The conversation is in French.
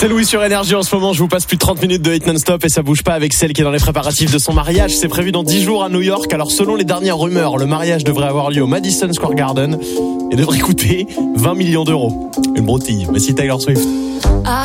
C'est Louis sur Énergie en ce moment. Je vous passe plus de 30 minutes de hit non-stop et ça bouge pas avec celle qui est dans les préparatifs de son mariage. C'est prévu dans 10 jours à New York. Alors selon les dernières rumeurs, le mariage devrait avoir lieu au Madison Square Garden et devrait coûter 20 millions d'euros. Une broutille. Voici Taylor Swift.